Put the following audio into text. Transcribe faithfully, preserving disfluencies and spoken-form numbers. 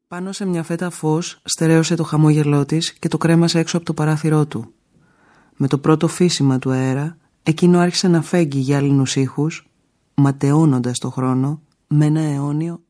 Πάνω σε μια φέτα φως στερέωσε το χαμόγελό της και το κρέμασε έξω από το παράθυρό του. Με το πρώτο φύσιμα του αέρα, εκείνο άρχισε να φέγγει γυάλινους ήχους, ματαιώνοντας το χρόνο με ένα αιώνιο